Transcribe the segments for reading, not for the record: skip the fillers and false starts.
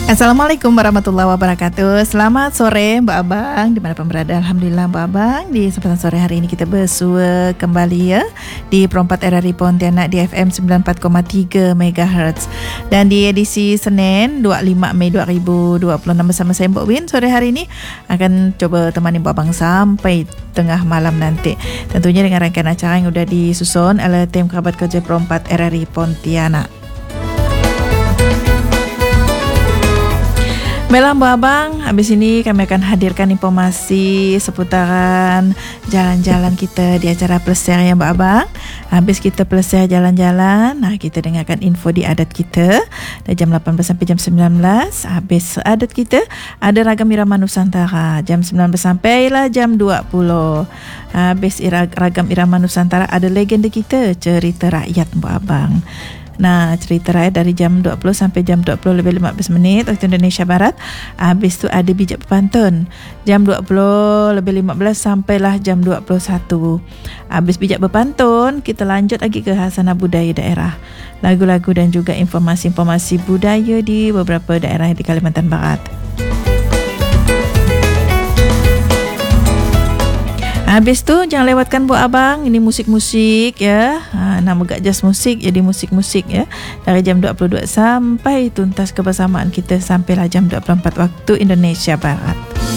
Assalamualaikum warahmatullahi wabarakatuh. Selamat sore Mbak Abang, dimanapun berada. Alhamdulillah Mbak Abang, di kesempatan sore hari ini kita bersua kembali ya di Perompat RRI Pontianak di FM 94,3 MHz. Dan di edisi Senin 25 Mei 2026 bersama saya Mbak Win. Sore hari ini akan coba temani Mbak Abang sampai tengah malam nanti. Tentunya dengan rangkaian acara yang sudah disusun oleh tim kerabat kerja Perompat RRI Pontianak. Baiklah Mbak Abang, habis ini kami akan hadirkan informasi seputaran jalan-jalan kita di acara Plesiar ya Mbak Abang. Habis kita plesiar jalan-jalan, kita dengarkan info di adat kita dari jam 18 sampai jam 19. Habis adat kita ada Ragam Irama Nusantara jam 19 sampailah jam 20. Habis Ragam Irama Nusantara ada legenda kita, cerita rakyat Mbak Abang. Nah, cerita rakyat dari jam 20 sampai jam 20 lebih 15 minit waktu Indonesia Barat. Habis tu ada bijak berpantun jam 20 lebih 15 sampailah jam 21. Habis bijak berpantun, kita lanjut lagi ke khasanah budaya daerah, lagu-lagu dan juga informasi-informasi budaya di beberapa daerah di Kalimantan Barat. Habis tu jangan lewatkan Bu Abang, ini musik-musik ya. Nama gak just musik, jadi musik-musik ya. Dari jam 22 sampai tuntas kebersamaan kita sampailah jam 24 waktu Indonesia Barat.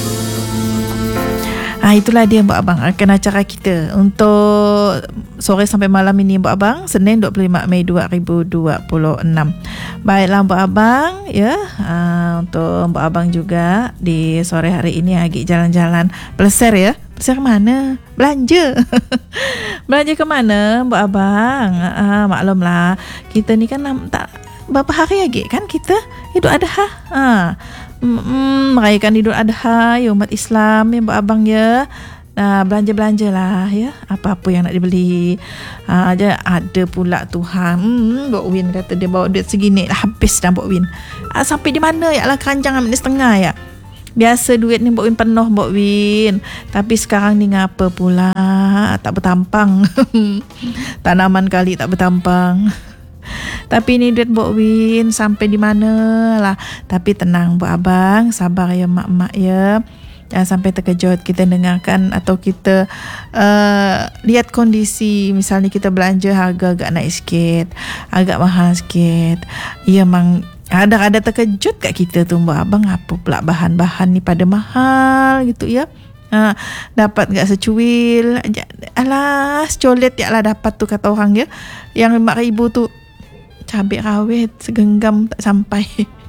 Itulah dia Mbak Abang, akan acara kita untuk sore sampai malam ini Mbak Abang, Senin 25 Mei 2026. Baiklah Mbak Abang ya, untuk Mbak Abang juga di sore hari ini lagi jalan-jalan Plesiar ya. Plesiar ke mana? Belanja. Belanja ke mana Mbak Abang? Maklumlah, kita ni kan tak berapa hari lagi kan kita Idul Adha. Merayakan Idul Adha ya umat Islam ya Mbak Abang ya. Belanja-belanja lah ya, apa-apa yang nak dibeli. Ada pula Tuhan, Mbak Win kata dia bawa duit segini dah habis dah Mbak Win. Sampai di mana ya lah, keranjang minit setengah ya. Biasa duit ni Mbak Win penuh Mbak Win, tapi sekarang ni ngapa pula tak bertampang. Tanaman kali tak bertampang. Tapi ni duit Mbak Win sampai di mana lah. Tapi tenang Mbak Abang, sabar ya mak-mak ya. Jangan sampai terkejut kita dengarkan atau kita lihat kondisi. Misalnya kita belanja harga agak naik sikit, agak mahal sikit. Ya memang ada terkejut kat kita tu Mbak Abang, apa pula bahan-bahan ni pada mahal gitu ya. Dapat enggak secuil, alah secolet ya lah dapat tu kata orang ya. Yang 5,000 tu cabai rawit segenggam tak sampai.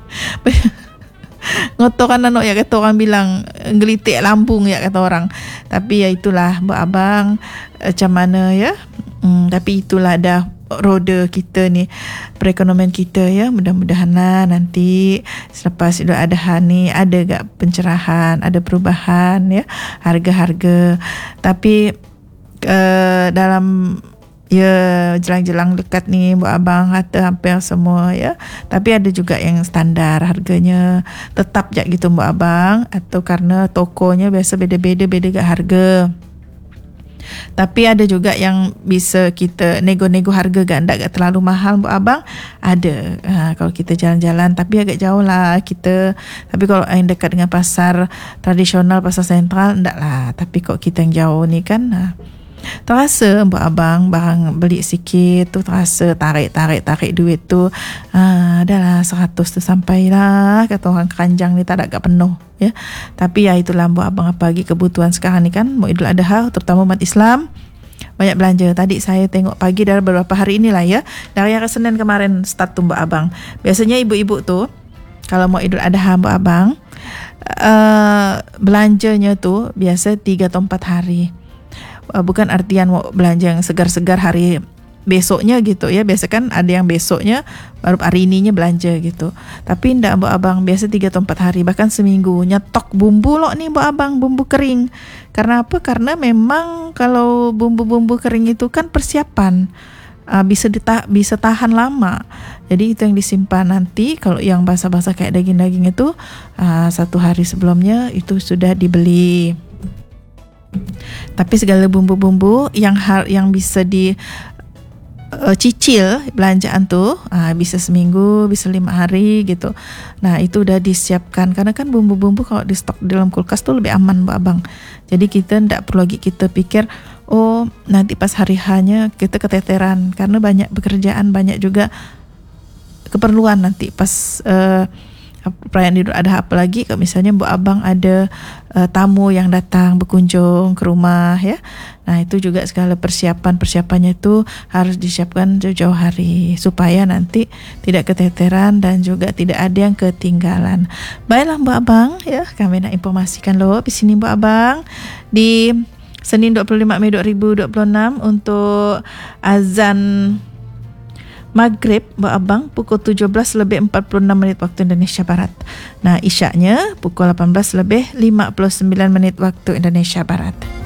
Ngotoran anak ya kata orang, bilang gelitik lambung ya kata orang. Tapi ya itulah Mbak Abang, macam mana ya. Tapi itulah dah roda kita ni, perekonomian kita ya. Mudah-mudahan lah nanti selepas Idul Adha ni ada gak pencerahan, ada perubahan ya harga-harga. Tapi dalam ya jelang-jelang dekat ni Mbak Abang kata hampir semua ya. Tapi ada juga yang standar harganya tetap je gitu Mbak Abang, atau karena tokonya biasa beda-beda gak harga. Tapi ada juga yang bisa kita nego-nego harga gak terlalu mahal Mbak Abang. Ada kalau kita jalan-jalan, tapi agak jauh lah kita. Tapi kalau yang dekat dengan pasar tradisional, pasar sentral, enggak lah. Tapi kalau kita yang jauh ni kan terasa Mbak Abang barang beli sikit tu terasa tarik duit tu dah lah 100 tu sampailah kata orang, keranjang ni tak ada agak penuh ya. Tapi ya itulah Mbak Abang, apalagi kebutuhan sekarang ni kan mau Idul Adha, terutama umat Islam banyak belanja. Tadi saya tengok pagi dari beberapa hari inilah ya, dari hari Senin kemarin start tu Mbak Abang. Biasanya ibu-ibu tu kalau mau Idul Adha Mbak Abang belanjanya tu biasa 3 atau 4 hari. Bukan artian mau belanja yang segar-segar hari besoknya gitu ya. Biasa kan ada yang besoknya baru hari ininya belanja gitu. Tapi enggak Mbak Abang, biasa 3 atau 4 hari, bahkan seminggu nyetok bumbu loh nih Mbak Abang, bumbu kering. Karena apa? Karena memang kalau bumbu-bumbu kering itu kan persiapan, bisa tahan lama. Jadi itu yang disimpan nanti. Kalau yang basah-basah kayak daging-daging itu 1 hari sebelumnya itu sudah dibeli. Tapi segala bumbu-bumbu yang bisa cicil belanjaan tu, bisa seminggu, bisa 5 hari gitu. Nah itu dah disiapkan, karena kan bumbu-bumbu kalau di stok dalam kulkas tu lebih aman buat abang. Jadi kita tidak perlu lagi kita pikir nanti pas hari hanya kita keteteran, karena banyak pekerjaan, banyak juga keperluan nanti pas perayaan Idul Adha. Apalagi kalau misalnya Bu Abang ada tamu yang datang berkunjung ke rumah ya. Nah itu juga segala persiapannya itu harus disiapkan jauh-jauh hari supaya nanti tidak keteteran dan juga tidak ada yang ketinggalan. Baiklah Bu Abang ya, kami nak informasikan di sini Bu Abang di Senin 25 Mei 2026 untuk azan Maghrib Bu Abang pukul 17:46 waktu Indonesia Barat. Nah, isyaknya pukul 18:59 waktu Indonesia Barat.